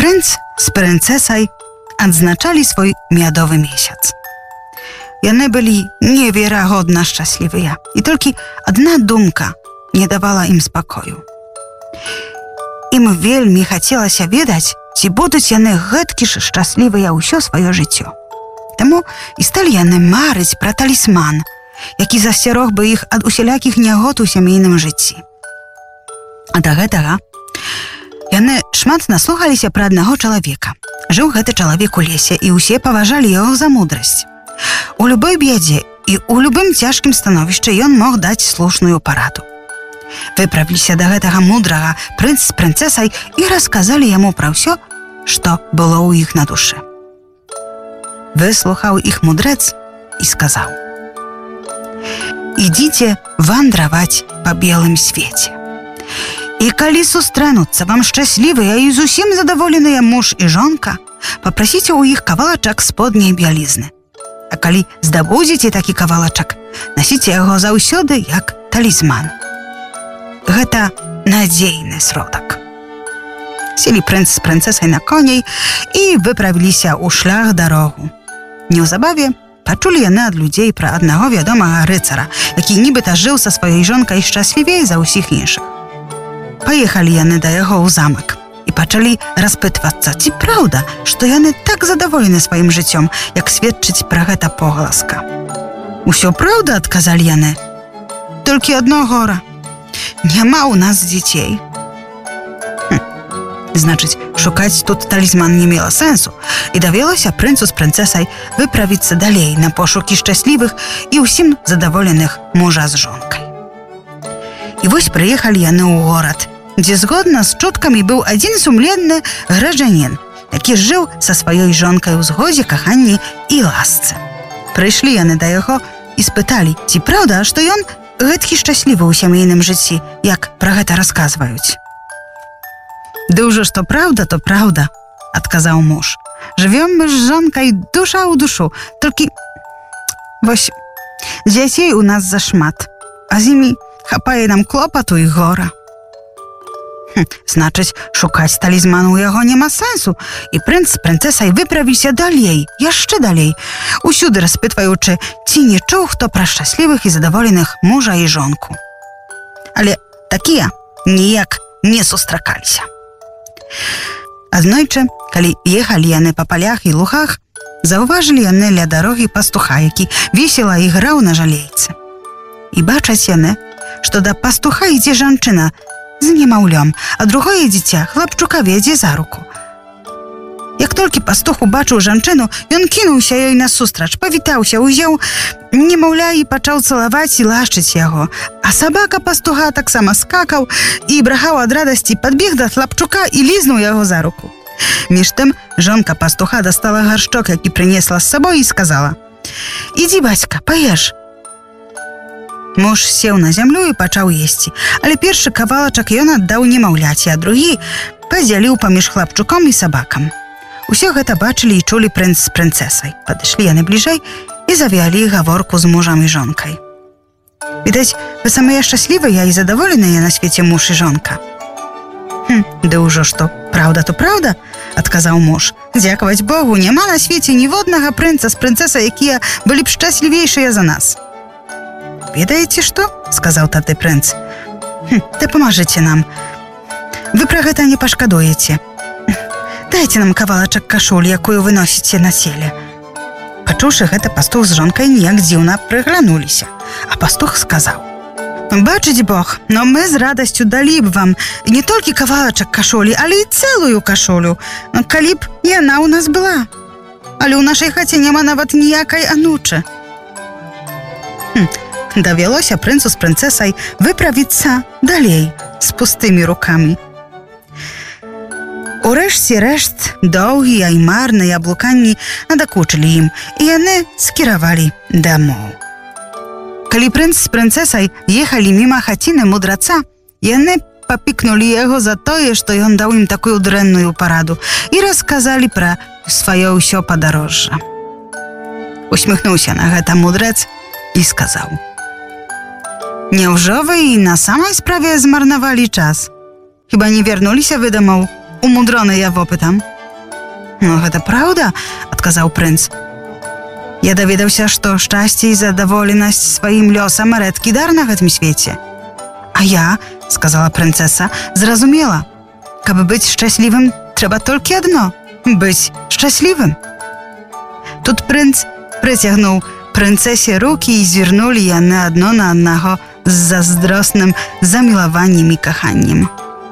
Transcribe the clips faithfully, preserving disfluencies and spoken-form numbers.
Prync z princesaj odznaczali swój miodowy miesiąc. Яны byli niewiarygodnie szczęśliwe i tylko jedna dumka nie dawała im spokoju. Im wielmi chciało się wiedzieć, czy będą яны гэткі ж szczęśliwe ўсё swoje życie. Temu i stali яны marzyć про talisman, jaki засцярогby ich od усялякіх нягод у сямейным życiu. A do гэтага яны шмат наслухаліся пра аднаго чалавека. Жыў гэты чалавек у лесе, і ўсе паважалі яго за мудрасць. У любой бядзе і ў любым цяжкім становішчы ён мог даць слушную параду. Выправіліся да гэтага мудрага прынц з прынцэсай і расказалі яму пра ўсё, што было ў іх на душы. Выслухаў іх мудрэц і сказаў: «Ідзіце вандраваць па белым свеце. І калі сустрэнуцца вам шчаслівыя і зусім задаволеныя муж і жонка, папрасіце ў іх кавалачак сподняй бялізны. А калі здабудзеце такі кавалачак, насіце яго заўсёды як талізман. Гэта надзейны сродак». Сели прынц з прынцэсай на коней і выправіліся ў шлях дарогу. Неўзабаве пачулі яны ад людзей пра аднаго вядомага рыцара, які нібыта жыў са сваёй жонкай шчаслівей за ўсіх іншых. Паехалі яны да яго ў замак і пачалі распытвацца, ці праўда, што яны так задаволены сваім жыццём, як сведчыць пра гэта погаласка. «Усё праўда», — адказалі яны. «Толькі адно гора. Няма ў нас дзяцей». Значыць, шукаць тут талізман не мела сэнсу, і давялося прынцу з прынцэсай выправіцца далей на пошукі шчаслівых і ўсім задаволеных мужа з жонкай. І вось прыехалі яны ў горад, дзе згодна з чуткамі быў адзін сумленны гражданін, які жыў са сваёй жонкай у згодзе, каханні і ласцы. Прыйшлі яны да яго і спыталі, ці праўда, што ён гэткі шчаслівы ў сямейным жыцці, як пра гэта расказваюць. «Дужа, што праўда, то праўда», — адказаў муж. «Жывём мы з жонкай душа ў душу, толькі вось дзяцей у нас зашмат, а з імі хапае нам клопату і гора». Хм, значыць, шукаць талізман у яго няма сэнсу, і прынц з прынцэсай выправіліся далей, яшчэ далей, усюды распытваючы, ці не чуў хто пра шчаслівых і задаволеных мужа і жонку. Але такія ніяк не сустракаліся. Аднойчы, калі ехалі яны па палях і лугах, заўважылі яны ля дарогі пастуха, які весела іграў на жалейцы. І бачаць яны, што да пастуха ідзе жанчына з немаўлём, а другое дзіця хлапчука вядзе за руку. Як толькі пастух убачыў жанчыну, ён кінуўся ёй насустрач, павітаўся, узяў немаўля і пачаў цалаваць і лашчыць яго. А сабака пастуха таксама скакаў і брахаў ад радасці, падбег да хлапчука і лізнуў яго за руку. Між тым жонка пастуха дастала гаршчок, які прынесла з сабой, і сказала: «Ідзі, бацька, паеш». Муж сеў на зямлю і пачаў есці, але першы кавалачак ён аддаў немаўляці, а другі падзяліў паміж хлапчуком і сабакам. Усё гэта бачылі і чулі прынц з прынцэсай. Падышлі яны бліжэй і завялі гаворку з мужам і жонкай. «Відаць, вы самыя шчаслівыя і задаволеныя на свеце муж і жонка». «Хм, ды ўжо што, праўда, то праўда», — адказаў муж. «Дзякаваць Богу, няма на свеце ніводнага прынца з прынцэсай, якія былі б шчаслівейшыя за нас». «Ведаеце што?» — сказаў тады прынц. «Хм, дапамажыце нам. Вы пра гэта не пашкадуеце. Дайце нам кавалачак кашулі, якую вы носіце на целе». Пачуўшы гэта, пастух з жонкай неяк дзіўна прыглянуліся, а пастух сказаў: «Бачыць Бог, но мы з радасцю далі б вам не толькі кавалачак кашулі, але і цэлую кашулю, калі б яна ў нас была. Але ў нашай хаце няма нават ніякай анучы». Хм, давялося прынцу з прынцэсай выправіцца далей з пустымі рукамі. Урэшце рэшт доўгія і марныя блуканні надакучылі ім, і яны скіравалі дамоў. Калі прынц з прынцэсай ехалі міма хаціны мудраца, яны папікнулі яго за тое, што ён даў ім такую дрэнную параду, і расказалі пра сваё ўсё падарожжа. Усміхнуўся на гэта мудрэц і сказаў: «Няўжо вы і на самай справе змарнавалі час? Хіба не вярнуліся вы дамоў, умудроныя вопытам?» Ну, гэта праўда, адказаў прынц. Я даведаўся, што шчасце і задаволенасць сваім лёсам рэдкі дар на гэтым свеце. А я, сказала прынцэса, зразумела, каб быць шчаслівым, трэба толькі адно — быць шчаслівым. Тут прынц прыцягнуў прынцэсе рукі і звярнулі яны адно на аднаго з заздросным замілаваннем і каханнем.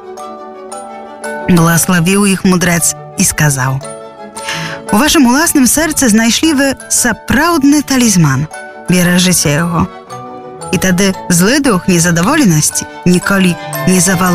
Благаславіў іх мудрэц і сказаў: у вашым уласным сэрцы знайшлі вы сапраўдны талізман. Беражыце яго. І тады злы дух незадаволенасці ніколі не завал